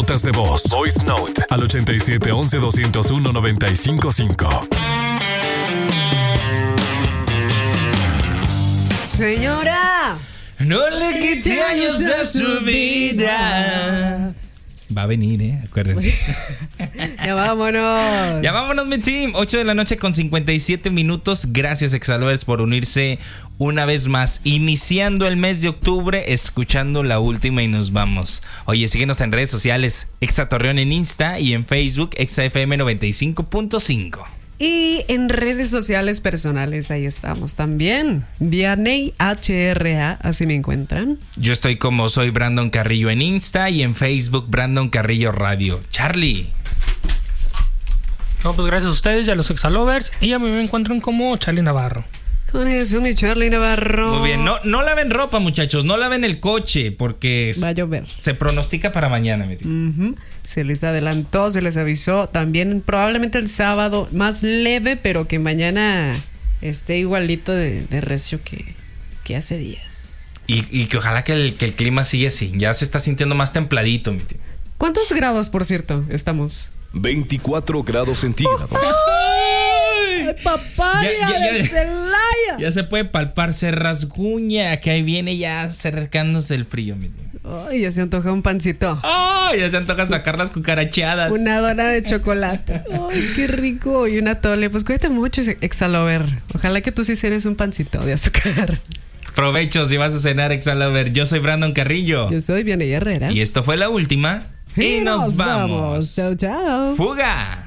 notas de voz. Voice Note al 8711-201-955. Señora, no le quite años a su vida. Va a venir, acuérdense. Ya vámonos. Ya vámonos, mi team. 8 de la noche con 57 minutos. Gracias, Exalovers, por unirse una vez más. Iniciando el mes de octubre, escuchando la última y nos vamos. Oye, síguenos en redes sociales. Exa Torreón en Insta y en Facebook, ExaFM 95.5. Y en redes sociales personales, ahí estamos también. Vianney HRA, así me encuentran. Yo estoy como soy Brandon Carrillo en Insta y en Facebook Brandon Carrillo Radio. Charlie. No, pues gracias a ustedes y a los Exalovers. Y a mí me encuentran como Charlie Navarro. Con eso, mi Charlie Navarro. Muy bien, no laven ropa, muchachos, no laven el coche porque va a llover. Se pronostica para mañana, mi tío. Se les adelantó, se les avisó. También probablemente el sábado más leve, pero que mañana esté igualito de recio que hace días. Y que ojalá que el clima siga así. Ya se está sintiendo más templadito, mi tío. ¿Cuántos grados, por cierto, estamos? 24 grados centígrados. ¡Ay, papaya de Celaya! Ya se puede palpar, se rasguña, que ahí viene ya acercándose el frío, mi tío. Ay, ya se antoja un pancito. Ay, ya se antoja sacar las cucarachadas. Una dona de chocolate. Ay, qué rico. Y una tole. Pues cuídate mucho, Exalover. Ojalá que tú sí cenes un pancito de azúcar. Provecho si vas a cenar, Exalover. Yo soy Brandon Carrillo. Yo soy Vianney Herrera. Y esto fue la última. Y nos vamos. Chao, chao. ¡Fuga!